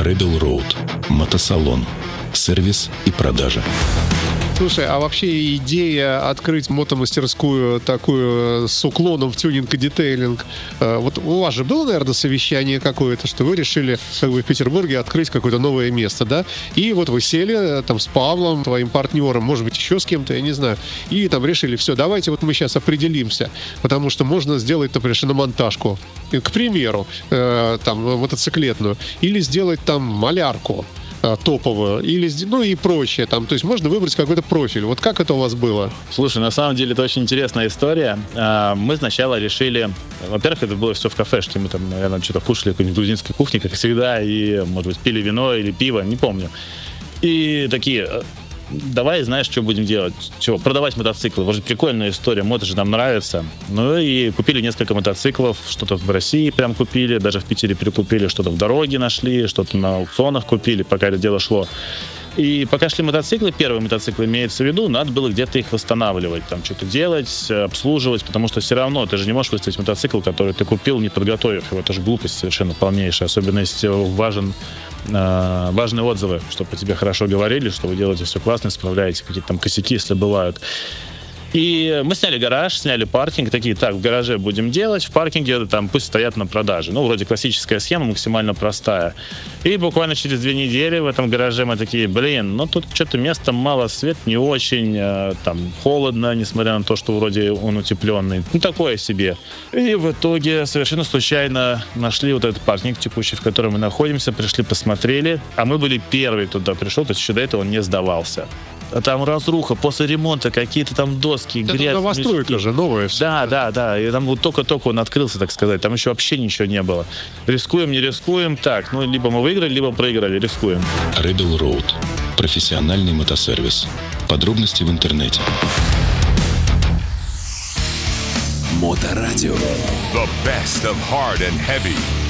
Rebel Road. Мотосалон. Сервис и продажа. Слушай, а вообще идея открыть мотомастерскую такую с уклоном в тюнинг и детейлинг, вот у вас же было, наверное, совещание какое-то, что вы решили как бы в Петербурге открыть какое-то новое место, да? И вот вы сели там с Павлом, твоим партнером, может быть, еще с кем-то, я не знаю, и там решили, все, давайте вот мы сейчас определимся, потому что можно сделать, например, шиномонтажку, к примеру, там, мотоциклетную, или сделать там малярку топовую, или, ну и прочее там, то есть можно выбрать какой-то профиль. Вот как это у вас было? Слушай, на самом деле это очень интересная история. Мы сначала решили, во-первых, это было все в кафешке, мы там, наверное, что-то кушали какой-нибудь грузинской кухни, как всегда, и, может быть, пили вино или пиво, не помню. И такие, давай, знаешь, что будем делать? Чего? Продавать мотоциклы. Вот же прикольная история, мото же нам нравится. Ну и купили несколько мотоциклов, что-то в России прям купили, даже в Питере перекупили, что-то в дороге нашли, что-то на аукционах купили, пока это дело шло. И пока шли мотоциклы, первые мотоциклы имеется в виду, надо было где-то их восстанавливать, там что-то делать, обслуживать, потому что все равно ты же не можешь выставить мотоцикл, который ты купил, не подготовив его. Это же глупость совершенно полнейшая, особенно если важные отзывы, чтобы о тебе хорошо говорили, что вы делаете все классно, исправляете какие-то там косяки, если бывают. И мы сняли гараж, сняли паркинг, такие, так, в гараже будем делать, в паркинге там пусть стоят на продаже. Ну, вроде классическая схема, максимально простая. И буквально через 2 недели в этом гараже мы такие, ну тут что-то места мало, свет не очень, там холодно, несмотря на то, что вроде он утепленный. Ну, такое себе. И в итоге совершенно случайно нашли вот этот паркинг текущий, в котором мы находимся, пришли, посмотрели, а мы были первые туда пришел, то есть еще до этого он не сдавался. А там разруха, после ремонта какие-то там доски, это грязь. Новостройка же, новая все. Да. И там вот только-только он открылся, так сказать. Там еще вообще ничего не было. Рискуем, не рискуем. Так, ну, либо мы выиграли, либо проиграли. Рискуем. Rebel Road. Профессиональный мотосервис. Подробности в интернете. Моторадио. The best of hard and heavy.